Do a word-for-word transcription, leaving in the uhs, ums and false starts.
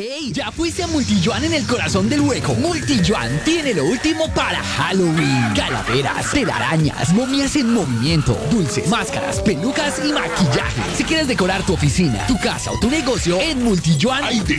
¡Ey! ¿Ya fuiste a Multiyuan en el corazón del hueco? Multiyuan tiene lo último para Halloween. Calaveras, telarañas, momias en movimiento, dulces, máscaras, pelucas y maquillaje. Si quieres decorar tu oficina, tu casa o tu negocio, en Multiyuan hay de